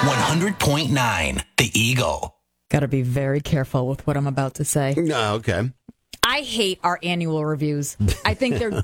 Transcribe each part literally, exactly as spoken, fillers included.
one hundred point nine, The Eagle. Got to be very careful with what I'm about to say. No, okay. I hate our annual reviews. I think they're...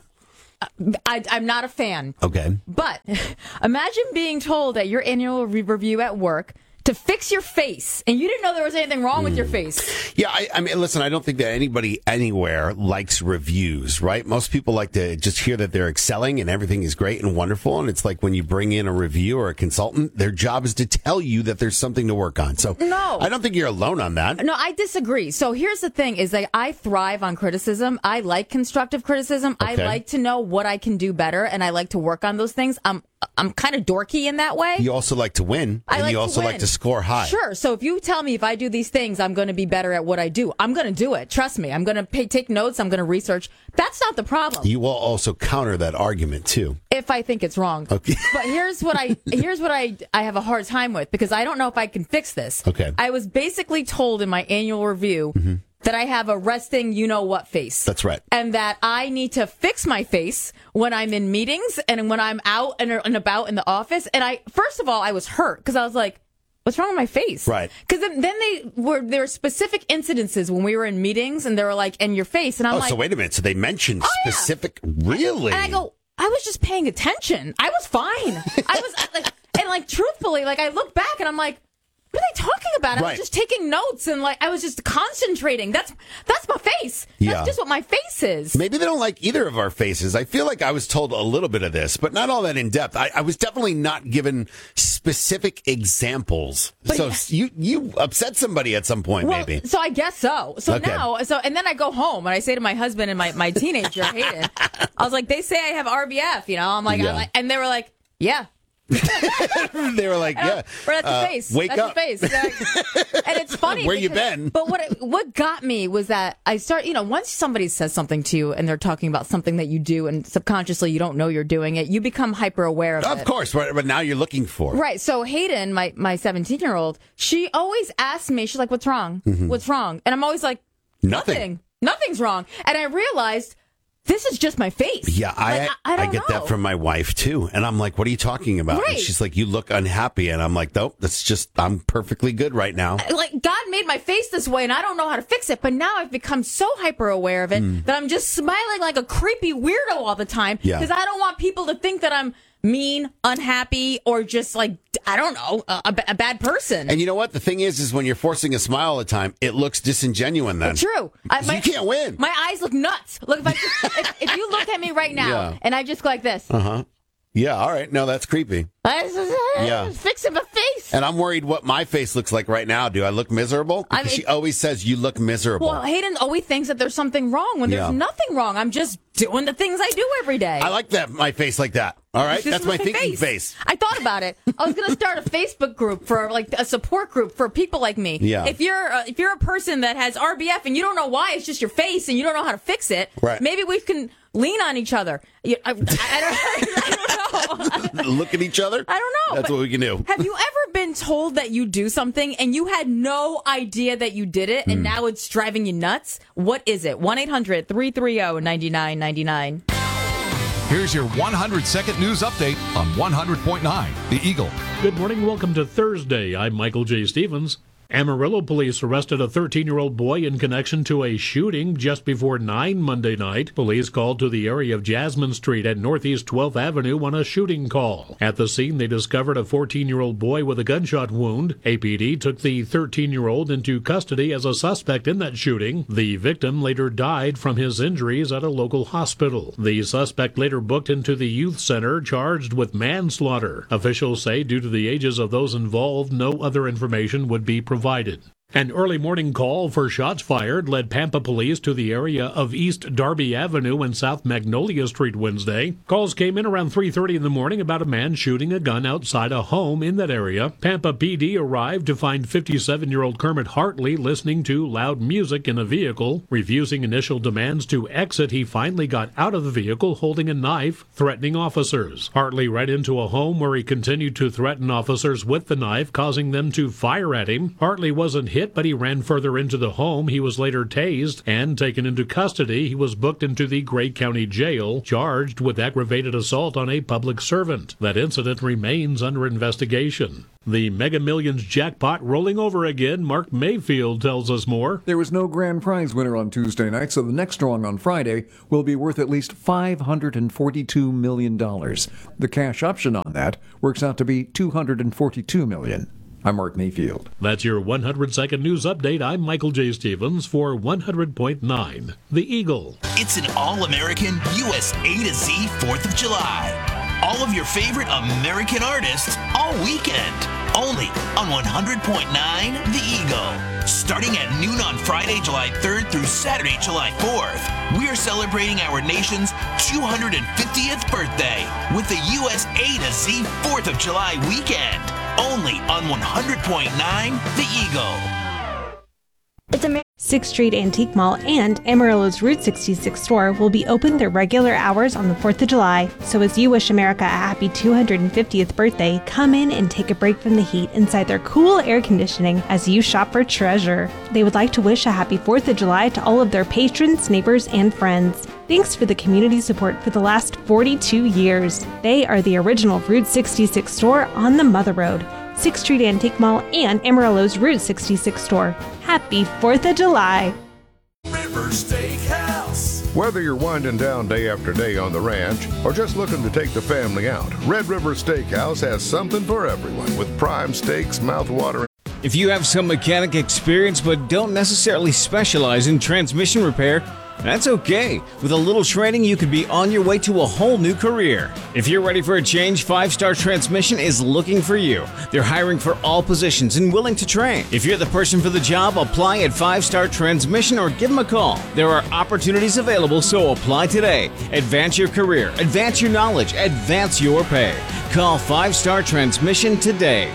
I, I'm not a fan. Okay. But imagine being told at your annual re- review at work to fix your face, and you didn't know there was anything wrong mm. with your face. Yeah, I, I mean, listen, I don't think that anybody anywhere likes reviews, right? Most people like to just hear that they're excelling and everything is great and wonderful, and it's like when you bring in a review or a consultant, their job is to tell you that there's something to work on. So no. I don't think you're alone on that. No, I disagree. So here's the thing, is that I thrive on criticism. I like constructive criticism. Okay. I like to know what I can do better, and I like to work on those things. I'm I'm kind of dorky in that way. You also like to win, I and like you also to like to score high. Sure. So if you tell me if I do these things, I'm going to be better at what I do, I'm going to do it. Trust me. I'm going to pay, take notes. I'm going to research. That's not the problem. You will also counter that argument, too. If I think it's wrong. Okay. But here's what I here's what I I have a hard time with, because I don't know if I can fix this. Okay. I was basically told in my annual review mm-hmm. that I have a resting you-know-what face. That's right. And that I need to fix my face when I'm in meetings and when I'm out and, and about in the office. And I, first of all, I was hurt because I was like, what's wrong with my face? Right. Because then, then they were, there were specific incidences when we were in meetings and they were like, and your face. And I'm oh, like. so wait a minute. So they mentioned oh, specific, yeah. really? And I go, I was just paying attention. I was fine. I was like, and like, truthfully, like I look back and I'm like, what are they talking about? I right. was just taking notes and like I was just concentrating. That's that's my face. That's yeah. just what my face is. Maybe they don't like either of our faces. I feel like I was told a little bit of this, but not all that in depth. I, I was definitely not given specific examples. But so yeah. you you upset somebody at some point, well, maybe. So I guess so. So okay. now, so and then I go home and I say to my husband and my, my teenager, Hayden, I was like, they say I have R B F, you know? I'm like, yeah. I'm like, and they were like, yeah. They were like, yeah. Right at the uh, face. Wake That's up. the face. And it's funny. Where because, you been? But what it, what got me was that I start, you know, once somebody says something to you and they're talking about something that you do and subconsciously you don't know you're doing it, you become hyper aware of, of it. Of course, but now you're looking for it. Right. So Hayden, my my seventeen-year-old, she always asks me, she's like, what's wrong? Mm-hmm. What's wrong? And I'm always like, nothing. Nothing. Nothing's wrong. And I realized this is just my face. Yeah, I like, I, I, don't I get know. that from my wife, too. And I'm like, what are you talking about? Right. And she's like, you look unhappy. And I'm like, nope, that's just, I'm perfectly good right now. Like, God made my face this way, and I don't know how to fix it. But now I've become so hyper aware of it mm. that I'm just smiling like a creepy weirdo all the time. Because yeah. I don't want people to think that I'm mean, unhappy, or just like, I don't know, a, a, a bad person. And you know what? The thing is, is when you're forcing a smile all the time, it looks disingenuous then. It's true. I, my, you can't win. My eyes look nuts. Look, if, I, if, if you look at me right now, yeah. and I just go like this. Uh-huh. Yeah, all right. No, that's creepy. I was, I yeah. was fixing my face. And I'm worried what my face looks like right now. Do I look miserable? Because I mean, she always says you look miserable. Well, Hayden always thinks that there's something wrong when there's yeah. nothing wrong. I'm just doing the things I do every day. I like that, my face like that. All right? That's my thinking face. face. I thought about it. I was going to start a Facebook group for like a support group for people like me. Yeah. If you're uh, if you're a person that has R B F and you don't know why, it's just your face and you don't know how to fix it. Right. Maybe we can lean on each other. I, I, I, don't, I don't know. Look at each other? I don't know. That's what we can do. Have you ever been told that you do something and you had no idea that you did it and mm. now it's driving you nuts? What is it? one eight hundred three three zero nine nine nine nine. Here's your one hundred second news update on one hundred point nine, The Eagle. Good morning. Welcome to Thursday. I'm Michael J. Stevens. Amarillo police arrested a thirteen-year-old boy in connection to a shooting just before nine Monday night. Police called to the area of Jasmine Street at Northeast twelfth Avenue on a shooting call. At the scene, they discovered a fourteen-year-old boy with a gunshot wound. A P D took the thirteen-year-old into custody as a suspect in that shooting. The victim later died from his injuries at a local hospital. The suspect later booked into the youth center charged with manslaughter. Officials say due to the ages of those involved, no other information would be provided. Provided. An early morning call for shots fired led Pampa police to the area of East Darby Avenue and South Magnolia Street Wednesday. Calls came in around three thirty in the morning about a man shooting a gun outside a home in that area. Pampa P D arrived to find fifty-seven-year-old Kermit Hartley listening to loud music in a vehicle. Refusing initial demands to exit, he finally got out of the vehicle holding a knife, threatening officers. Hartley ran into a home where he continued to threaten officers with the knife, causing them to fire at him. Hartley wasn't hit hit, but he ran further into the home. He was later tased and taken into custody. He was booked into the Gray County Jail, charged with aggravated assault on a public servant. That incident remains under investigation. The Mega Millions jackpot rolling over again. Mark Mayfield tells us more. There was no grand prize winner on Tuesday night, so the next drawing on Friday will be worth at least five hundred forty-two million dollars. The cash option on that works out to be two hundred forty-two million dollars. I'm Mark Mayfield. That's your one hundred second news update. I'm Michael J. Stevens for one hundred point nine The Eagle. It's an all-American U S A to Z fourth of July. All of your favorite American artists all weekend. Only on one hundred point nine The Eagle. Starting at noon on Friday, July third through Saturday, July fourth. We're celebrating our nation's two hundred fiftieth birthday with the U S A to Z fourth of July weekend. Only on one hundred point nine The Eagle. It's a sixth Street Antique Mall and Amarillo's Route sixty-six store will be open their regular hours on the fourth of July. So as you wish America a happy two hundred fiftieth birthday, come in and take a break from the heat inside their cool air conditioning as you shop for treasure. They would like to wish a happy fourth of July to all of their patrons, neighbors, and friends. Thanks for the community support for the last forty-two years. They are the original Route sixty-six store on the Mother Road. sixth Street Antique Mall and Amarillo's Route sixty-six store. Happy fourth of July! River Steakhouse. Whether you're winding down day after day on the ranch or just looking to take the family out, Red River Steakhouse has something for everyone with prime steaks, mouthwatering. If you have some mechanic experience but don't necessarily specialize in transmission repair, that's okay. With a little training, you could be on your way to a whole new career. If you're ready for a change, Five Star Transmission is looking for you. They're hiring for all positions and willing to train. If you're the person for the job, apply at Five Star Transmission or give them a call. There are opportunities available, so apply today. Advance your career, advance your knowledge, advance your pay. Call Five Star Transmission today.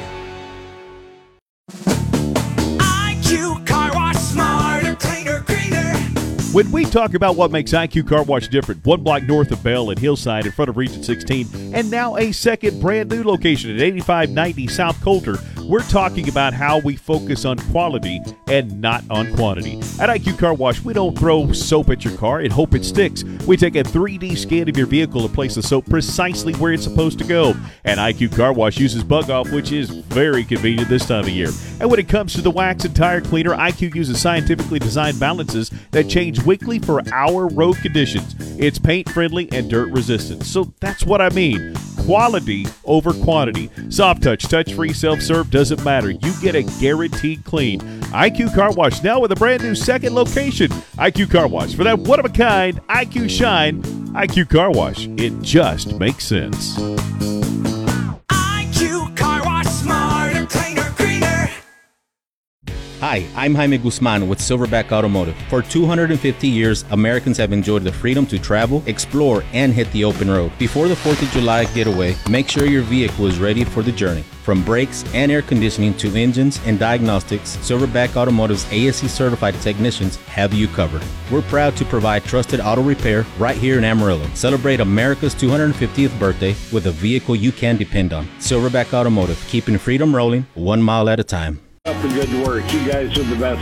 I Q Car Wash, smarter, cleaner, greener. When we talk about what makes I Q Car Wash different, one block north of Bell and Hillside in front of Region sixteen, and now a second brand new location at eighty-five ninety South Coulter, we're talking about how we focus on quality and not on quantity. At I Q Car Wash, we don't throw soap at your car and hope it sticks. We take a three D scan of your vehicle and place the soap precisely where it's supposed to go. And I Q Car Wash uses Bug Off, which is very convenient this time of year. And when it comes to the wax and tire cleaner, I Q uses scientifically designed balances that change weekly for our road conditions. It's paint friendly and dirt resistant. So that's what I mean. Quality over quantity. Soft touch, touch-free, self-serve, doesn't matter. You get a guaranteed clean. I Q Car Wash now with a brand new second location. I Q Car Wash. For that one-of-a-kind I Q shine, I Q Car Wash. It just makes sense. I Q Car Wash, smarter, cleaner, greener. Hi, I'm Jaime Guzman with Silverback Automotive. For two hundred fifty years, Americans have enjoyed the freedom to travel, explore, and hit the open road. Before the fourth of July getaway, make sure your vehicle is ready for the journey. From brakes and air conditioning to engines and diagnostics, Silverback Automotive's A S E certified technicians have you covered. We're proud to provide trusted auto repair right here in Amarillo. Celebrate America's two hundred fiftieth birthday with a vehicle you can depend on. Silverback Automotive, keeping freedom rolling one mile at a time. Up and good work. You guys are the best.